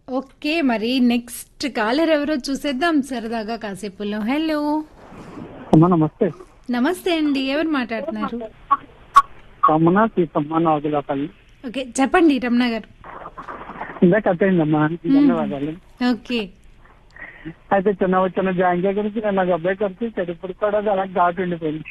Okay, మరి next caller ఎవరో చూసేద్దాం సరదాగా కాసేపులో. హలో, అమ్మా నమస్తే. నమస్తే అండి, ఎవరు మాట్లాడుతున్నారు? రమణ సీతమ్మ నాగులపల్లి. ఓకే, చెప్పండి రమణ గారు. ఇందాక అట్టయిందమ్మా, ధన్యవాదాలు. ఓకే. అయితే చిన్న జాంకాయ గురించి నాకు అబ్బాయి కలిసి చెడుపుడు కూడా అలా ఘాటు ఉండిపోయింది.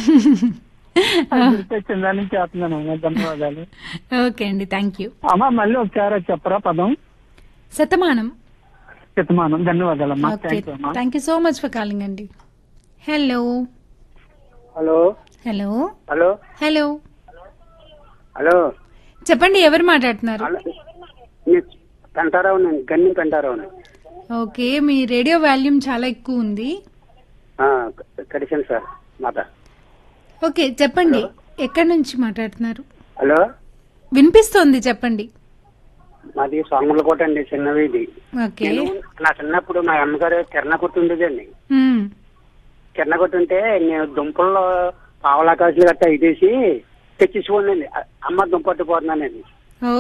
చిన్న నుంచి చేస్తున్నాను అమ్మా, ధన్యవాదాలు. ఓకే అండి, థ్యాంక్ యూ. అమ్మా మళ్ళీ ఒకసారి చెప్పరా పదం? Shatamanam. Shatamanam. ధన్యవాదాలమ్మా. Okay, thank you అమ్మా. Thank you so much for calling అండి. Hello hello hello hello hello, hello చెప్పండి ఎవరు మాట్లాడుతున్నారు? నేను పెంటారావునండి, గన్ని పెంటారావుని. ఓకే, మీ రేడియో వాల్యూమ్ చాలా ఎక్కువ ఉంది. కడిషన్ సార్ మాట. ఓకే, చెప్పండి ఎక్కడి నుంచి మాట్లాడుతున్నారు? హలో, వినిపిస్తోంది, చెప్పండి. మాది సోమలకోట అండి, చిన్న వీధి. ఓకే. నేను నా చిన్నప్పుడు మా అమ్మగారు కిరణ కొట్టు ఉండేదండి. మ్మ్. కిరణ కొట్టు ఉంటే నేను దుంపల్లో పావలాకాసులు గట్టా ఇదేసి తెచ్చిచ్చుకోండి. అమ్మ దుంపట్టుపోతున్నానండి. ఓ,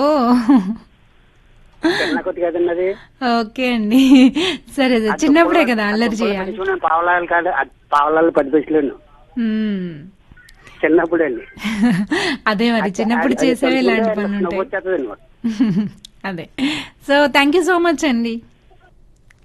కిరణ కొట్టు కదండి అది. ఓకే అండి, సరే సరే, చిన్నప్పుడే కదా అల్లరి చేయాలి. పావలాలు కాదు, పావలాలు 10 పైసలు మ్మ్. చిన్నప్పుడు అండి. అదే మరి చిన్నప్పుడు చేసేవి ఇలాంటి పనులు ఉంటాయి. వచ్చేస్తుందండి. అదే. So thank you so much అండి.